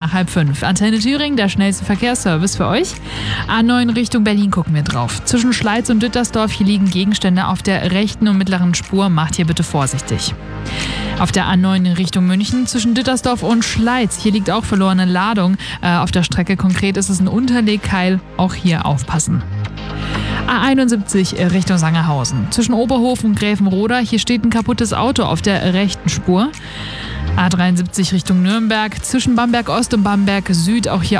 nach 4:30. Antenne Thüringen, der schnellste Verkehrsservice für euch. A9 Richtung Berlin gucken wir drauf. Zwischen Schleiz und Dittersdorf, hier liegen Gegenstände auf der rechten und mittleren Spur. Macht hier bitte vorsichtig. Auf der A9 in Richtung München zwischen Dittersdorf und Schleiz. Hier liegt auch verlorene Ladung auf der Strecke. Konkret ist es ein Unterlegkeil. Auch hier aufpassen. A71 Richtung Sangerhausen. Zwischen Oberhof und Gräfenroda. Hier steht ein kaputtes Auto auf der rechten Spur. A73 Richtung Nürnberg. Zwischen Bamberg Ost und Bamberg Süd. Auch hier